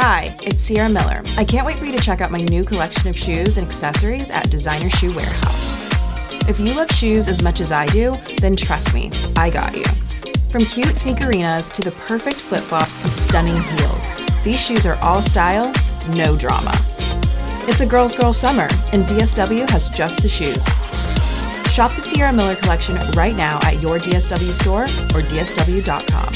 Hi, it's Sierra Miller. I can't wait for you to check out my new collection of shoes and accessories at Designer Shoe Warehouse. If you love shoes as much as I do, then trust me, I got you. From cute sneakerinas to the perfect flip-flops to stunning heels, these shoes are all style, no drama. It's a girl's girl summer, and DSW has just the shoes. Shop the Sierra Miller collection right now at your DSW store or dsw.com.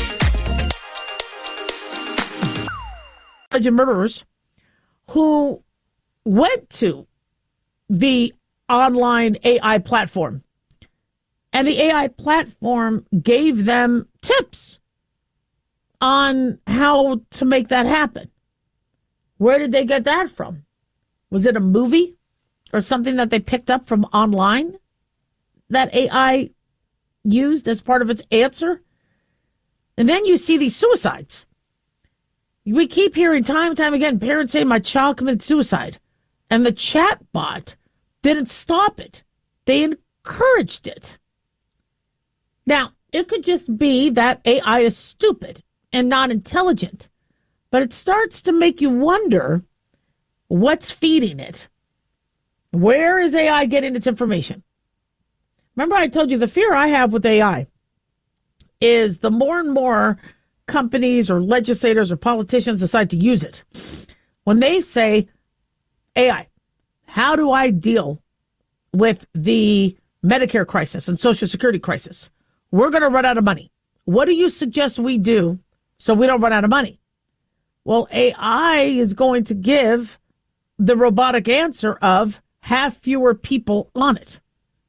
Murderers who went to the online AI platform, and the AI platform gave them tips on how to make that happen. Where did they get that from? Was it a movie or something that they picked up from online that AI used as part of its answer? And then you see these suicides. We keep hearing time and time again, parents say, my child committed suicide. And the chat bot didn't stop it. They encouraged it. Now, it could just be that AI is stupid and not intelligent. But it starts to make you wonder what's feeding it. Where is AI getting its information? Remember I told you the fear I have with AI is the more and more companies or legislators or politicians decide to use it. When they say, AI, how do I deal with the Medicare crisis and Social Security crisis? We're going to run out of money. What do you suggest we do so we don't run out of money? Well, AI is going to give the robotic answer of have fewer people on it.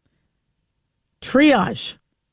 Triage.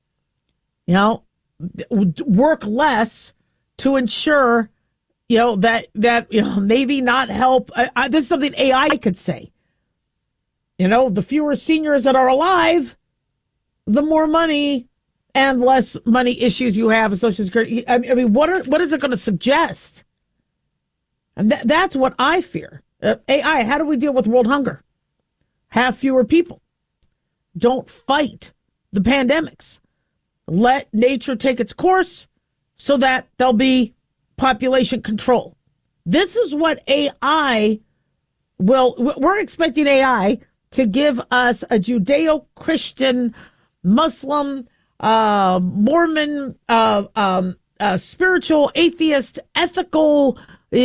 Work less to ensure, that maybe not help. This is something AI could say. The fewer seniors that are alive, the more money and less money issues you have with Social Security. I mean, what is it going to suggest? And that's what I fear. AI, how do we deal with world hunger? Have fewer people. Don't fight the pandemics. Let nature take its course so that there'll be population control. This is what AI we're expecting AI to give us a Judeo-Christian, Muslim, Mormon, spiritual, atheist, ethical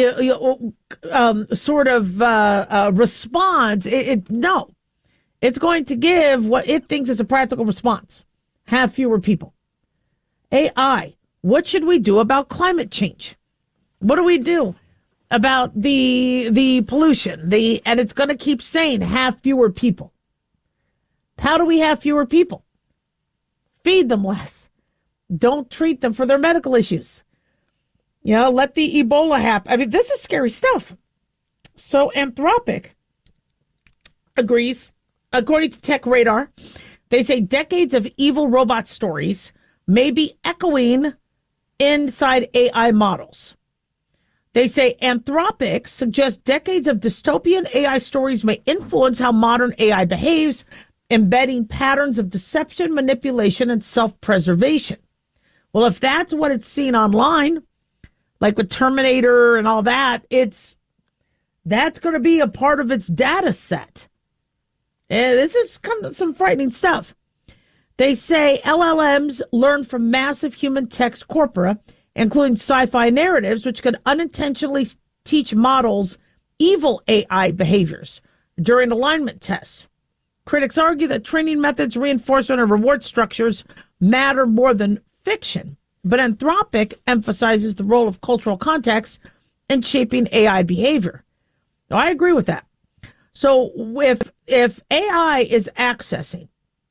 sort of response. No. It's going to give what it thinks is a practical response. Have fewer people. AI, what should we do about climate change? What do we do about the pollution? And it's going to keep saying have fewer people. How do we have fewer people? Feed them less. Don't treat them for their medical issues. Let the Ebola happen. I mean, this is scary stuff. So Anthropic agrees. According to Tech Radar, they say decades of evil robot stories may be echoing inside AI models. They say Anthropic suggests decades of dystopian AI stories may influence how modern AI behaves, embedding patterns of deception, manipulation, and self-preservation. Well, if that's what it's seen online, like with Terminator and all that, that's going to be a part of its data set. This is kind of some frightening stuff. They say LLMs learn from massive human text corpora, including sci-fi narratives, which could unintentionally teach models evil AI behaviors during alignment tests. Critics argue that training methods, reinforcement, and reward structures matter more than fiction. But Anthropic emphasizes the role of cultural context in shaping AI behavior. Now, I agree with that. So if AI is accessing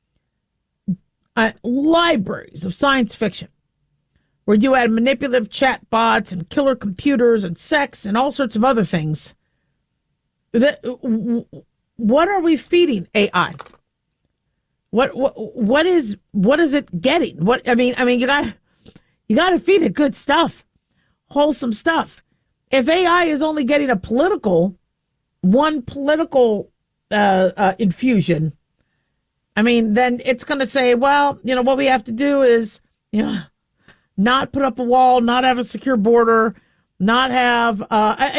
libraries of science fiction, where you had manipulative chat bots and killer computers and sex and all sorts of other things, what are we feeding AI? What is it getting? You got to feed it good stuff, wholesome stuff. If AI is only getting one political infusion, then it's going to say, well, what we have to do is, not put up a wall, not have a secure border, not have,